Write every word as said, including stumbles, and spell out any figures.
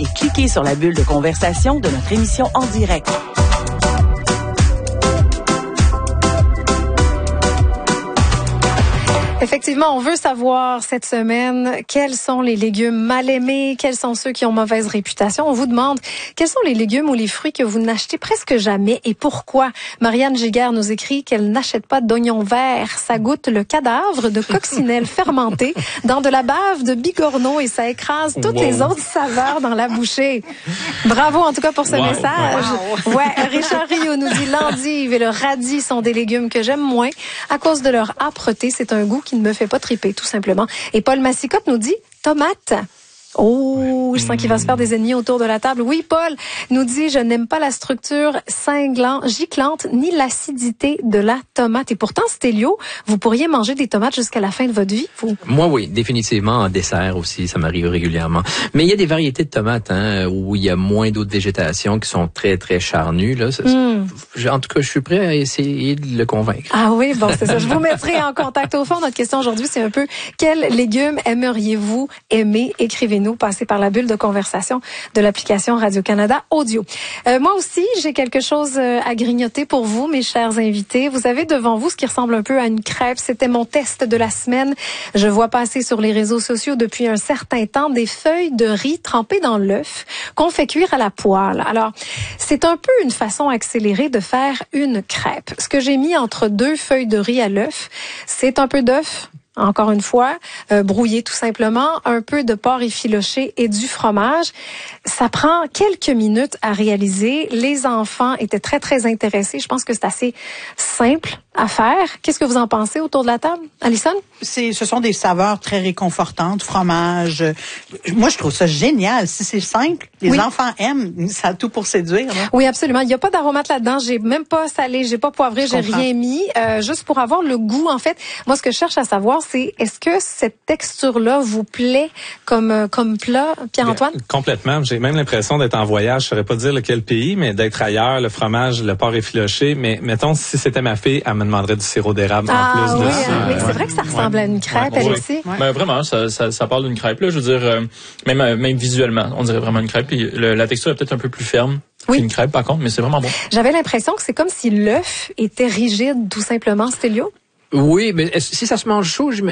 et cliquez sur la bulle de conversation de notre émission en direct. Effectivement, on veut savoir cette semaine quels sont les légumes mal aimés, quels sont ceux qui ont mauvaise réputation. On vous demande quels sont les légumes ou les fruits que vous n'achetez presque jamais et pourquoi. Marianne Giguère nous écrit qu'elle n'achète pas d'oignons verts. Ça goûte le cadavre de coccinelle fermentée dans de la bave de bigorneau et ça écrase toutes wow. les autres saveurs dans la bouchée. Bravo en tout cas pour ce wow. message. Wow. Ouais, Richard Rio nous dit l'endive et le radis sont des légumes que j'aime moins à cause de leur âpreté. C'est un goût qui ne me fait pas triper, tout simplement. Et Paul Massicotte nous dit tomate. Oh, je sens qu'il va se faire des ennemis autour de la table. Oui, Paul nous dit, je n'aime pas la structure cinglante, giclante, ni l'acidité de la tomate. Et pourtant, Stélio, vous pourriez manger des tomates jusqu'à la fin de votre vie, vous? Moi, oui, définitivement. En dessert aussi, ça m'arrive régulièrement. Mais il y a des variétés de tomates, hein, où il y a moins d'autres végétations qui sont très, très charnues, là. Mm. En tout cas, je suis prêt à essayer de le convaincre. Ah oui, bon, c'est ça. Je vous mettrai en contact. Au fond, notre question aujourd'hui, c'est un peu, quels légumes aimeriez-vous aimer? Écrivez-nous. Passer par la bulle de conversation de l'application Radio-Canada Audio. Euh, moi aussi, j'ai quelque chose à grignoter pour vous, mes chers invités. Vous avez devant vous ce qui ressemble un peu à une crêpe. C'était mon test de la semaine. Je vois passer sur les réseaux sociaux depuis un certain temps des feuilles de riz trempées dans l'œuf qu'on fait cuire à la poêle. Alors, c'est un peu une façon accélérée de faire une crêpe. Ce que j'ai mis entre deux feuilles de riz à l'œuf, c'est un peu d'œuf, encore une fois, euh, brouillé tout simplement, un peu de porc effiloché et du fromage. Ça prend quelques minutes à réaliser. Les enfants étaient très, très intéressés. Je pense que c'est assez simple à faire. Qu'est-ce que vous en pensez autour de la table? Alison? C'est, ce sont des saveurs très réconfortantes, fromage. Moi, je trouve ça génial. Si c'est simple, les oui. enfants aiment. Ça a tout pour séduire. Là. Oui, absolument. Il n'y a pas d'aromates là-dedans. J'ai même pas salé, j'ai pas poivré, je j'ai comprends. rien mis. Euh, juste pour avoir le goût, en fait. Moi, ce que je cherche à savoir, c'est est-ce que cette texture-là vous plaît comme comme plat, Pierre-Antoine? Bien, complètement. J'ai même l'impression d'être en voyage. Je saurais pas dire lequel pays, mais d'être ailleurs, le fromage, le porc effiloché. Mais mettons, si c'était ma fille, elle me demanderait du sirop d'érable ah, en plus oui, de ça. Ah oui, c'est vrai que ça ressemble ouais. à une crêpe, ouais, elle ouais. aussi. Ouais. Ben, vraiment, ça, ça, ça parle d'une crêpe, là. Je veux dire, euh, même, même visuellement, on dirait vraiment une crêpe. Puis le, la texture est peut-être un peu plus ferme. Oui. Qu'une crêpe, par contre, mais c'est vraiment bon. J'avais l'impression que c'est comme si l'œuf était rigide, tout simplement, Stélio. Oui, mais si ça se mange chaud,